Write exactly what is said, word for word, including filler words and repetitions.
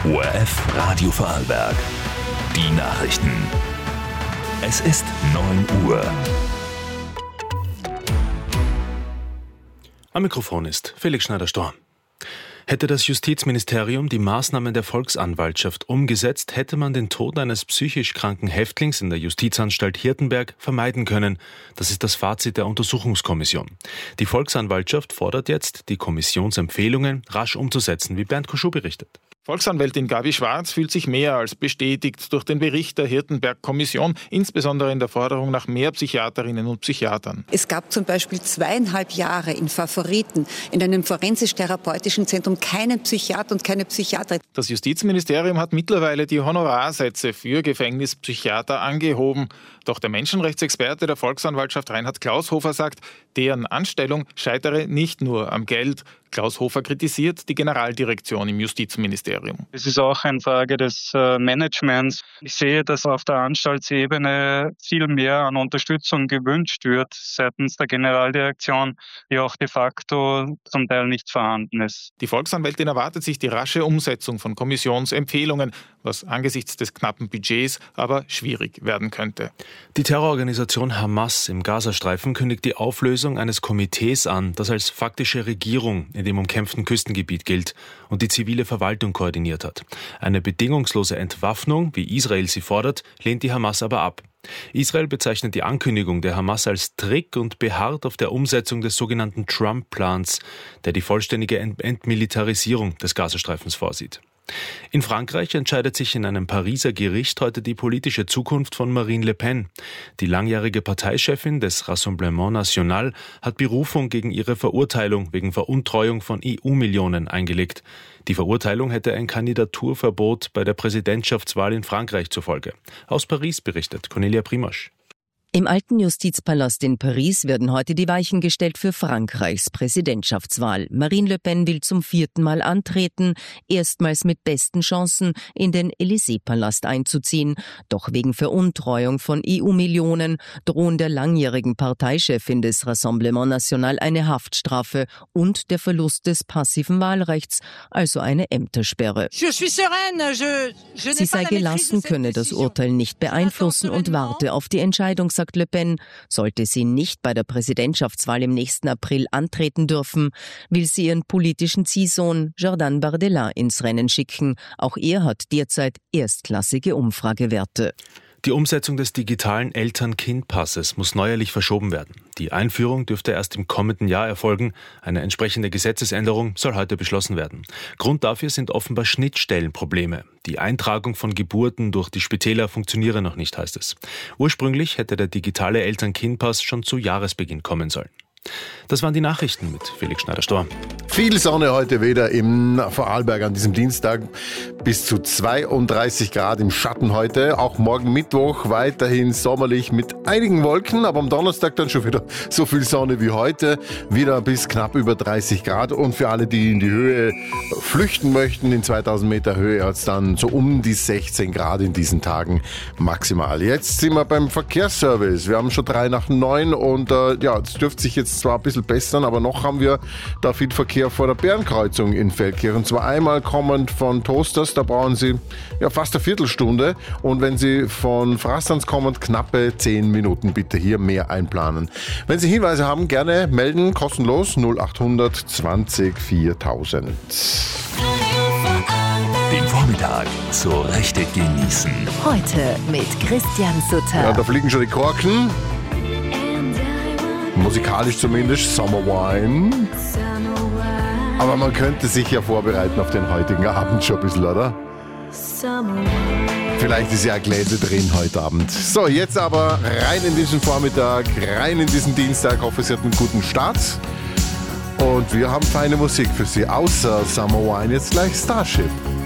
O R F Radio Vorarlberg. Die Nachrichten. Es ist neun Uhr. Am Mikrofon ist Felix Schneider-Storm. Hätte das Justizministerium die Maßnahmen der Volksanwaltschaft umgesetzt, hätte man den Tod eines psychisch kranken Häftlings in der Justizanstalt Hirtenberg vermeiden können. Das ist das Fazit der Untersuchungskommission. Die Volksanwaltschaft fordert jetzt, die Kommissionsempfehlungen rasch umzusetzen, wie Bernd Koschuh berichtet. Volksanwältin Gabi Schwarz fühlt sich mehr als bestätigt durch den Bericht der Hirtenberg-Kommission, insbesondere in der Forderung nach mehr Psychiaterinnen und Psychiatern. Es gab zum Beispiel zweieinhalb Jahre in Favoriten, in einem forensisch-therapeutischen Zentrum, keinen Psychiater und keine Psychiaterin. Das Justizministerium hat mittlerweile die Honorarsätze für Gefängnispsychiater angehoben. Doch der Menschenrechtsexperte der Volksanwaltschaft Reinhard Klaushofer sagt, deren Anstellung scheitere nicht nur am Geld. Klaushofer kritisiert die Generaldirektion im Justizministerium. Es ist auch eine Frage des äh, Managements. Ich sehe, dass auf der Anstaltsebene viel mehr an Unterstützung gewünscht wird seitens der Generaldirektion, die auch de facto zum Teil nicht vorhanden ist. Die Volksanwältin erwartet sich die rasche Umsetzung von Kommissionsempfehlungen, was angesichts des knappen Budgets aber schwierig werden könnte. Die Terrororganisation Hamas im Gazastreifen kündigt die Auflösung eines Komitees an, das als faktische Regierung in dem umkämpften Küstengebiet gilt und die zivile Verwaltung koordiniert hat. Eine bedingungslose Entwaffnung, wie Israel sie fordert, lehnt die Hamas aber ab. Israel bezeichnet die Ankündigung der Hamas als Trick und beharrt auf der Umsetzung des sogenannten Trump-Plans, der die vollständige Entmilitarisierung des Gazastreifens vorsieht. In Frankreich entscheidet sich in einem Pariser Gericht heute die politische Zukunft von Marine Le Pen. Die langjährige Parteichefin des Rassemblement National hat Berufung gegen ihre Verurteilung wegen Veruntreuung von E U-Millionen eingelegt. Die Verurteilung hätte ein Kandidaturverbot bei der Präsidentschaftswahl in Frankreich zur Folge. Aus Paris berichtet Cornelia Primosch. Im alten Justizpalast in Paris werden heute die Weichen gestellt für Frankreichs Präsidentschaftswahl. Marine Le Pen will zum vierten Mal antreten, erstmals mit besten Chancen in den Élysée-Palast einzuziehen. Doch wegen Veruntreuung von E U-Millionen drohen der langjährigen Parteichefin des Rassemblement National eine Haftstrafe und der Verlust des passiven Wahlrechts, also eine Ämtersperre. Sie sei gelassen, könne das Urteil nicht beeinflussen und warte auf die Entscheidung, sagt Le Pen. Sollte sie nicht bei der Präsidentschaftswahl im nächsten April antreten dürfen, will sie ihren politischen Ziehsohn Jordan Bardella ins Rennen schicken. Auch er hat derzeit erstklassige Umfragewerte. Die Umsetzung des digitalen Eltern-Kind-Passes muss neuerlich verschoben werden. Die Einführung dürfte erst im kommenden Jahr erfolgen. Eine entsprechende Gesetzesänderung soll heute beschlossen werden. Grund dafür sind offenbar Schnittstellenprobleme. Die Eintragung von Geburten durch die Spitäler funktioniere noch nicht, heißt es. Ursprünglich hätte der digitale Eltern-Kind-Pass schon zu Jahresbeginn kommen sollen. Das waren die Nachrichten mit Felix Schneider-Storm. Viel Sonne heute wieder im Vorarlberg an diesem Dienstag. Bis zu zweiunddreißig Grad im Schatten heute. Auch morgen Mittwoch weiterhin sommerlich mit einigen Wolken. Aber am Donnerstag dann schon wieder so viel Sonne wie heute. Wieder bis knapp über dreißig Grad. Und für alle, die in die Höhe flüchten möchten, in zweitausend Meter Höhe, hat es dann so um die sechzehn Grad in diesen Tagen maximal. Jetzt sind wir beim Verkehrsservice. Wir haben schon drei nach neun und äh, ja, es dürfte sich jetzt zwar ein bisschen bessern, aber noch haben wir da viel Verkehr vor der Bärenkreuzung in Feldkirch. Und zwar einmal kommend von Toasters, da brauchen Sie ja fast eine Viertelstunde. Und wenn Sie von Frastanz kommend, knappe zehn Minuten. Bitte hier mehr einplanen. Wenn Sie Hinweise haben, gerne melden, kostenlos null achthundert zwanzig viertausend. Den Vormittag so richtig genießen. Heute mit Christian Sutter. Ja, da fliegen schon die Korken. Musikalisch zumindest, Summer Wine. Aber man könnte sich ja vorbereiten auf den heutigen Abend schon ein bisschen, oder? Vielleicht ist ja ein Gläse drin heute Abend. So, jetzt aber rein in diesen Vormittag, rein in diesen Dienstag. Ich hoffe, Sie hatten einen guten Start. Und wir haben feine Musik für Sie, außer Summer Wine jetzt gleich Starship.